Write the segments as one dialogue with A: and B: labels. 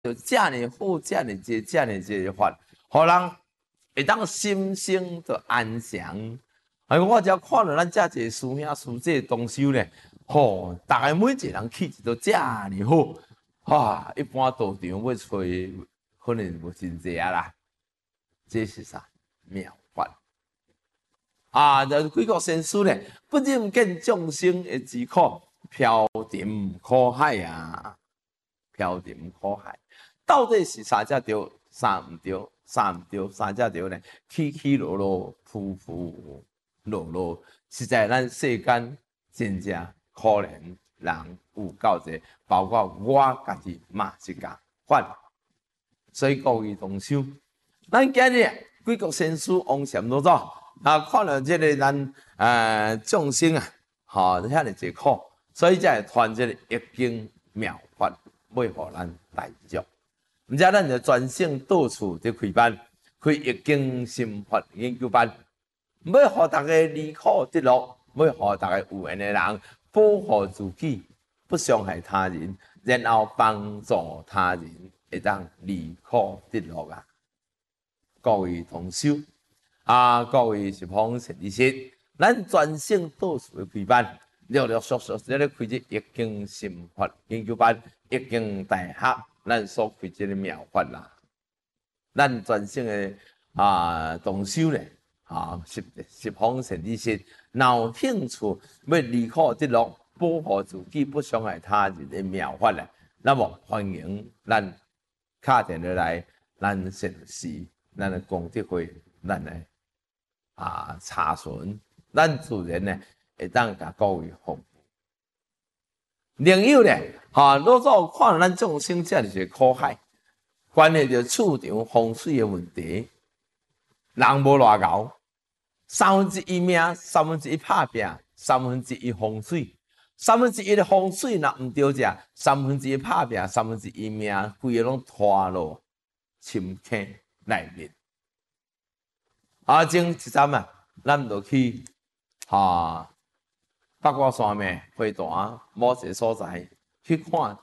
A: 就这样好，这样这个法，互人会当心生就安详。哎，我只要看到咱遮一个师兄师姐同修咧，吼，大家每一个人气质都遮尔好，哈，一般道场要找可能无真济啊啦。这是啥妙法？啊，就几个先师咧，不忍见众生的之苦，飘沉苦海啊，飘沉苦海。到底是啥只对，啥唔对？啥唔对？啥只对呢？起起落落，浮浮落落，实在咱世间真正可怜人有够济，包括我家己嘛是共款。所以各位同修，咱今日几个先师往前多走啊，看了这个咱众生啊，吼，遐尼济苦，所以才会传这个易经妙法，要互咱大众。毋则咱就专心到处伫开班，开易经心法研究班，要互大家离苦得乐，要互大家有缘的人保护自己，不伤害他人，然后帮助他人，会当离苦得乐啊！各位同修啊，各位十方善知识，咱专心到处的开班，陆陆续续在咧开这易经心法研究班、易经大学。咱所开这个妙法啦，咱专性的同修咧，十方善知识，有兴趣要离苦得乐，保护自己不伤害他人的妙法咧，那么欢迎咱打电话来，咱善时，咱的功德会，咱的查询，咱自然呢会当甲各位服务。另有咧，老早看咱众生这是苦海，关系到厝场风水的问题。人无偌敖，1/3命，1/3拍拼，1/3风水，1/3的风水若毋对者，1/3拍拼，1/3命，规个拢拖落深坑内面。前一站啊，咱就去八卦山脉花坛某一个所在去看，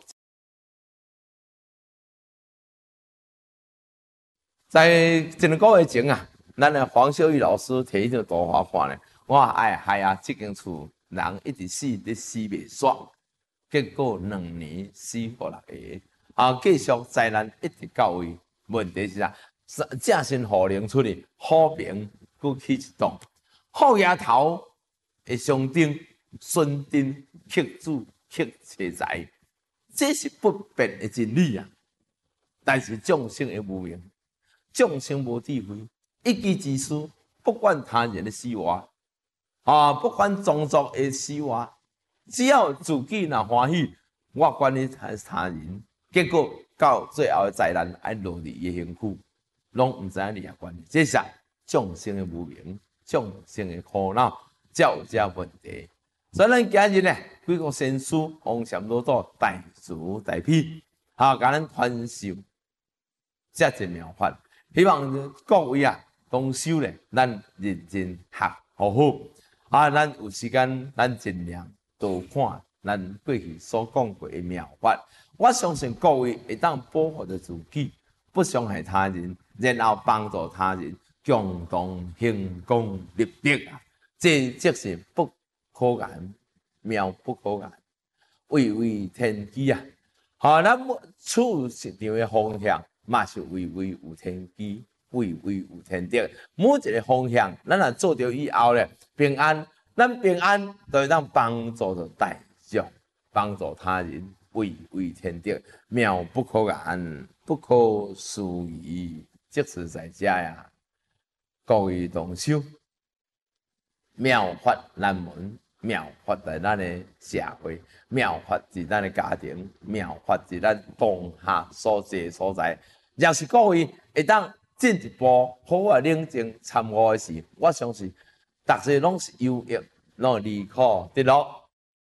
A: 在一个月前啊，咱的黄秀玉老师摕迄张图画看咧，我哎嗨啊，这间厝人一直死，你死袂煞，结果2年死6个，继续灾难一直到位。问题是啥？正身好灵出去，好名佫起一栋，好丫头的上顶。孙丁克主克车财，这是不变的真理啊！但是众生的无明，众生无智慧，一己之私，不管他人的死活，不管种族的死活，只要自己若欢喜，我管你他人，结果到最后的灾难爱落入伊身躯，拢毋知影你也管你，这是众生的无明，众生的苦恼，才有这问题。所以咱今日呢，几个先师往禅老祖大慈大悲，甲咱传授这一妙法，希望各位同修咧，咱认真学好好，咱有时间咱尽量多看咱过去所讲过的妙法。我相信各位会当保护着自己，不伤害他人，然后帮助他人，共同行功立德啊！这即是不可言，妙不可言，位位天机啊！咱处实场的方向，嘛是位位有天机，位位有天德。每一个方向，咱若做到以后咧，平安，咱平安就会当帮助着大众，帮助他人，位位天德，妙不可言，不可思议，即是在遮呀！各位同修，妙法难闻。妙法在咱的社会，妙法在咱的家庭，妙法在咱当下所在所在。若是各位会当进一步好好冷静参悟的时，我相信大家拢是有益，拢离苦得乐。